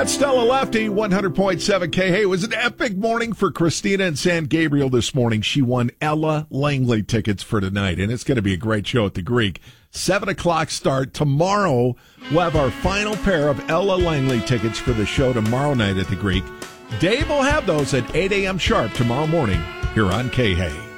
Stella Lefty, 100.7 K. Hey, it was an epic morning for Christina in San Gabriel this morning. She won Ella Langley tickets for tonight, and it's going to be a great show at the Greek. 7 o'clock start. Tomorrow, we'll have our final pair of Ella Langley tickets for the show tomorrow night at the Greek. Dave will have those at 8 a.m. sharp tomorrow morning here on K-Hay.